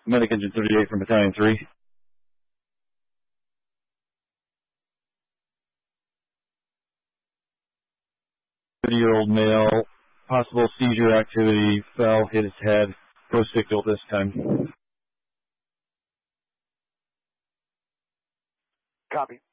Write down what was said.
Medic Engine 38 from Battalion 3. 30-year-old male, possible seizure activity, fell, hit his head, post-signal this time. Copy.